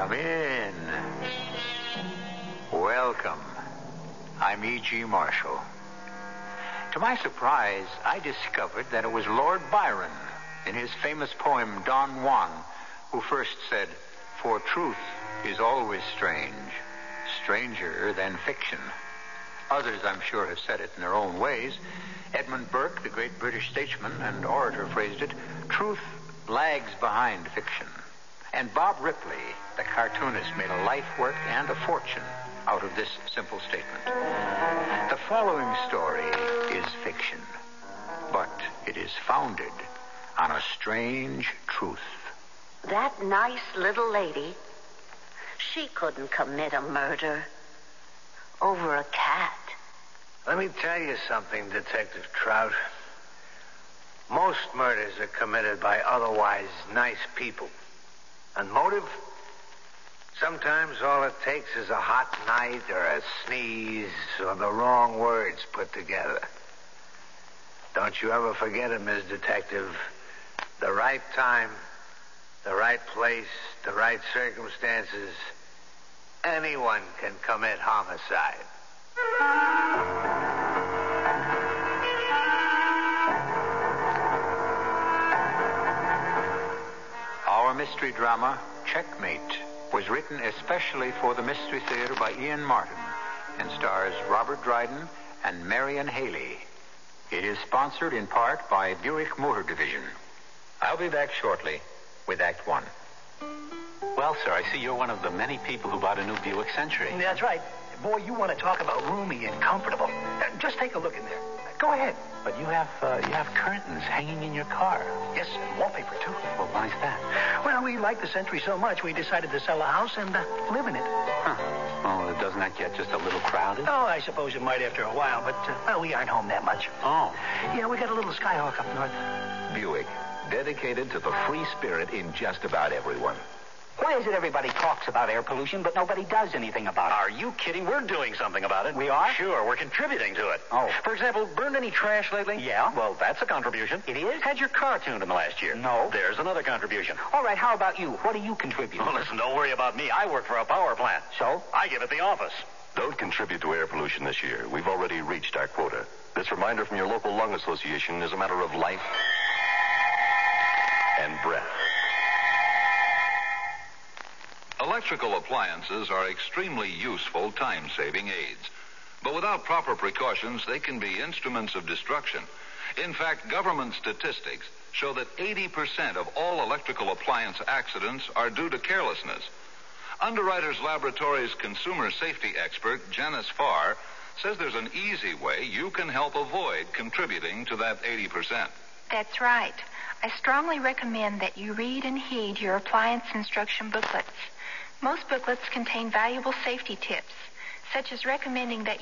Come in. Welcome. I'm E.G. Marshall. To my surprise, I discovered that it was Lord Byron, in his famous poem Don Juan, who first said, "For truth is always strange, stranger than fiction." Others, I'm sure, have said it in their own ways. Edmund Burke, the great British statesman and orator, phrased it, "Truth lags behind fiction." And Bob Ripley, the cartoonist, made a life work and a fortune out of this simple statement. The following story is fiction, but it is founded on a strange truth. That nice little lady, she couldn't commit a murder over a cat. Let me tell you something, Detective Trout. Most murders are committed by otherwise nice people. And motive? Sometimes all it takes is a hot night or a sneeze or the wrong words put together. Don't you ever forget it, Ms. Detective. The right time, the right place, the right circumstances. Anyone can commit homicide. Our mystery drama, Checkmate, was written especially for the Mystery Theater by Ian Martin and stars Robert Dryden and Marion Haley. It is sponsored in part by Buick Motor Division. I'll be back shortly with Act One. Well, sir, I see you're one of the many people who bought a new Buick Century. That's right. Boy, you want to talk about roomy and comfortable. Just take a look in there. Go ahead. But you have curtains hanging in your car. Yes, and wallpaper, too. Well, why's that? Well, we like the Century so much, we decided to sell the house and live in it. Huh. Well, doesn't that get just a little crowded? Oh, I suppose it might after a while, but, well, we aren't home that much. Oh. Yeah, we got a little Skyhawk up north. Buick, dedicated to the free spirit in just about everyone. Why is it everybody talks about air pollution, but nobody does anything about it? Are you kidding? We're doing something about it. We are? Sure, we're contributing to it. Oh. For example, burned any trash lately? Yeah. Well, that's a contribution. It is? Had your car tuned in the last year? No. There's another contribution. All right, how about you? What do you contribute? Oh, listen, don't worry about me. I work for a power plant. So? I give it the office. Don't contribute to air pollution this year. We've already reached our quota. This reminder from your local lung association is a matter of life and breath. Electrical appliances are extremely useful time-saving aids. But without proper precautions, they can be instruments of destruction. In fact, government statistics show that 80% of all electrical appliance accidents are due to carelessness. Underwriters Laboratories consumer safety expert Janice Farr says there's an easy way you can help avoid contributing to that 80%. That's right. I strongly recommend that you read and heed your appliance instruction booklets. Most booklets contain valuable safety tips, such as recommending that